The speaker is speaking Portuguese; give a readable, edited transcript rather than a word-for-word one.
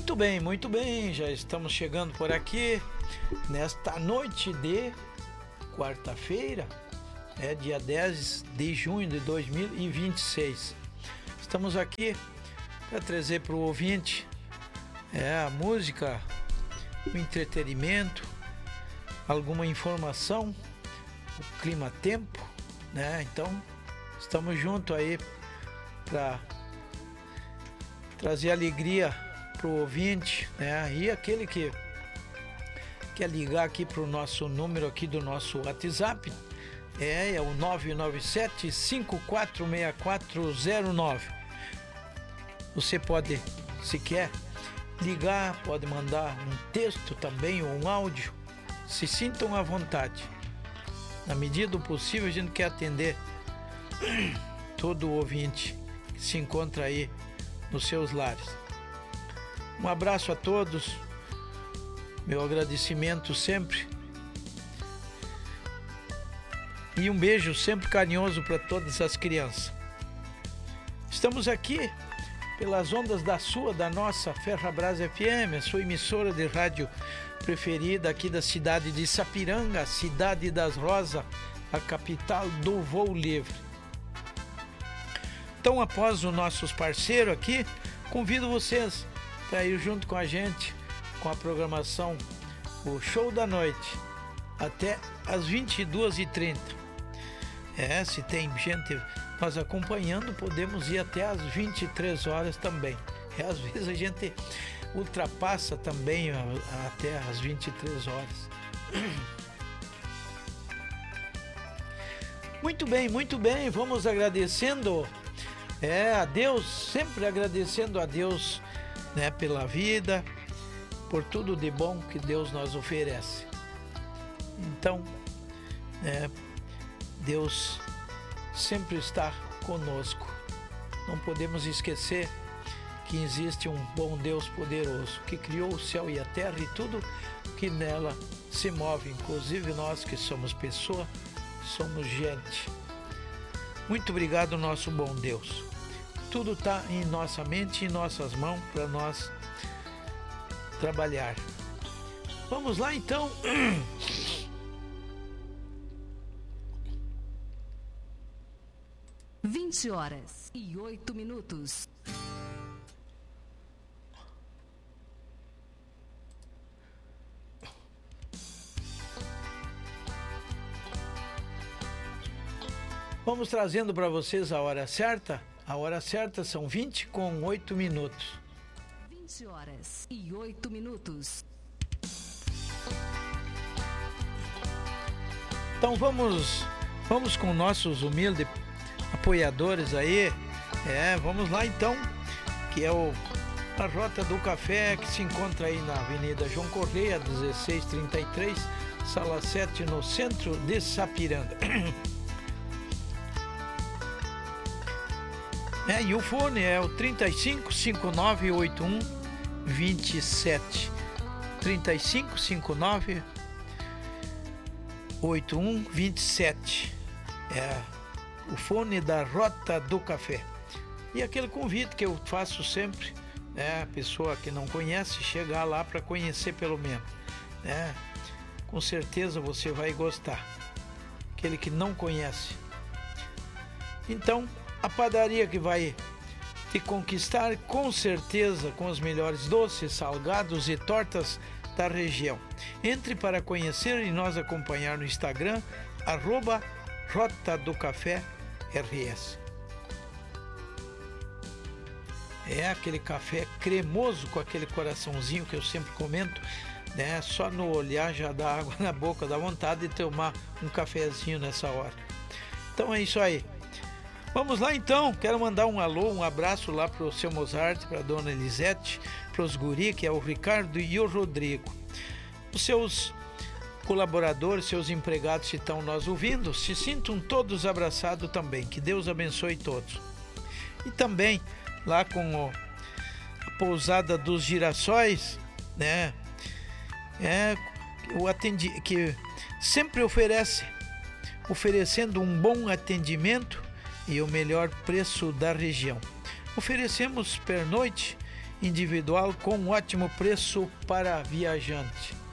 Muito bem, já estamos chegando por aqui nesta noite de quarta-feira, dia 10 de junho de 2026. Estamos aqui para trazer para o ouvinte a música, o entretenimento, alguma informação, o clima-tempo, né? Então, estamos juntos aí para trazer alegria para o ouvinte, né? E aquele que quer ligar aqui para o nosso número aqui do nosso WhatsApp, é o 997-546409. Você pode, se quer, ligar, pode mandar um texto também ou um áudio. Se sintam à vontade. Na medida do possível, a gente quer atender todo o ouvinte que se encontra aí nos seus lares. Um abraço a todos, meu agradecimento sempre e um beijo sempre carinhoso para todas as crianças. Estamos aqui pelas ondas da nossa Ferrabras FM, a sua emissora de rádio preferida aqui da cidade de Sapiranga, a cidade das Rosas, a capital do voo livre. Então, após os nossos parceiros aqui, convido vocês para ir junto com a gente com a programação, o Show da Noite, até às 22h30. Se tem gente nós acompanhando, podemos ir até às 23 horas também. Às vezes a gente ultrapassa também até às 23 horas. Muito bem, vamos agradecendo a Deus, sempre agradecendo a Deus, né, pela vida, por tudo de bom que Deus nos oferece. Então, Deus sempre está conosco. Não podemos esquecer que existe um bom Deus poderoso, que criou o céu e a terra e tudo que nela se move, inclusive nós que somos pessoa, somos gente. Muito obrigado, nosso bom Deus. Tudo está em nossa mente e em nossas mãos para nós trabalhar. Vamos lá então. 20h08. Vamos trazendo para vocês a hora certa. A hora certa são 20h08. 20h08. Então vamos com nossos humildes apoiadores aí. Vamos lá então, que é a Rota do Café, que se encontra aí na Avenida João Correia, 1633, Sala 7, no centro de Sapiranga. E o fone é o 35598127. 35598127. É o fone da Rota do Café. E aquele convite que eu faço sempre, a pessoa que não conhece, chegar lá para conhecer pelo menos. Com certeza você vai gostar. Aquele que não conhece. Então, a padaria que vai te conquistar, com certeza, com os melhores doces, salgados e tortas da região. Entre para conhecer e nós acompanhar no Instagram, @Rota do Café RS. É aquele café cremoso com aquele coraçãozinho que eu sempre comento, né? Só no olhar já dá água na boca, dá vontade de tomar um cafezinho nessa hora. Então é isso aí. Vamos lá então, quero mandar um alô, um abraço lá para o seu Mozart, para a dona Elisete, para os guri, que é o Ricardo e o Rodrigo. Os seus colaboradores, seus empregados que estão nos ouvindo, se sintam todos abraçados também, que Deus abençoe todos. E também lá com a pousada dos Girassóis, né? Que sempre oferecendo um bom atendimento e o melhor preço da região. Oferecemos pernoite individual com ótimo preço para viajante.